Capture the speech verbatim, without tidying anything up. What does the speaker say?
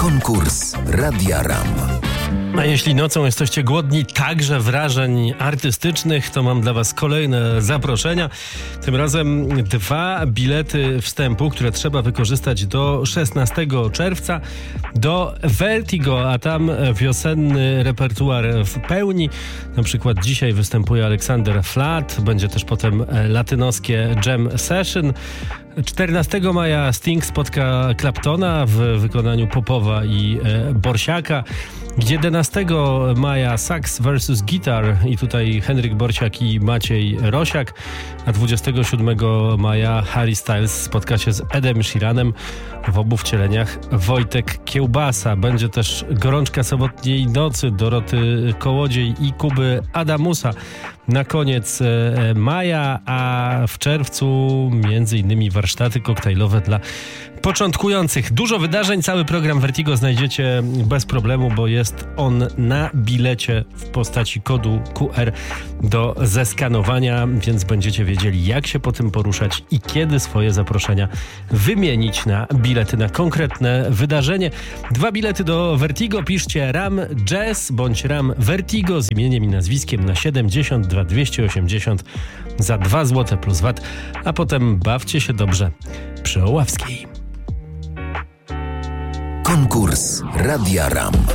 Konkurs Radia RAM. A jeśli nocą jesteście głodni także wrażeń artystycznych, to mam dla was kolejne zaproszenia. Tym razem dwa bilety wstępu, które trzeba wykorzystać do szesnastego czerwca do Vertigo, a tam wiosenny repertuar w pełni. Na przykład dzisiaj występuje Alexander Flat, będzie też potem latynoskie Jam Session. czternastego maja Sting spotka Claptona w wykonaniu Popowa i e, Borsiaka. jedenastego maja Sax versus Guitar i tutaj Henryk Borsiak i Maciej Rosiak, a dwudziestego siódmego maja Harry Styles spotka się z Edem Sheeranem, w obu wcieleniach Wojtek Kiełbasa. Będzie też Gorączka sobotniej nocy Doroty Kołodziej i Kuby Adamusa na koniec maja, a w czerwcu między innymi warsztaty koktajlowe dla początkujących. Dużo wydarzeń, cały program Vertigo znajdziecie bez problemu, bo jest on na bilecie w postaci kodu Q R do zeskanowania, więc będziecie wiedzieli, jak się po tym poruszać i kiedy swoje zaproszenia wymienić na bilety na konkretne wydarzenie. Dwa bilety do Vertigo, piszcie RAM Jazz bądź RAM Vertigo z imieniem i nazwiskiem na siedemdziesiąt dwa dwieście osiemdziesiąt za dwa złote plus V A T, a potem bawcie się dobrze przy Oławskiej. Konkurs Radia RAM.